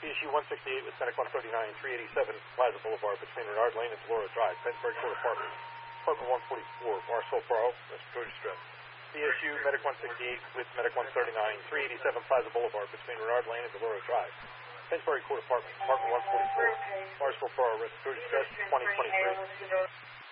PSU 168 with Medic 139, 387 Plaza Boulevard between Renard Lane and Delora Drive, Pennsbury Court Apartment, Apartment 144, Marshall Borough, respiratory distress. PSU Medic 168 with Medic 139, 387 Plaza Boulevard between Renard Lane and Delora Drive, Pennsbury Court Apartment, Apartment 144, Marshall Borough, respiratory distress, 2023.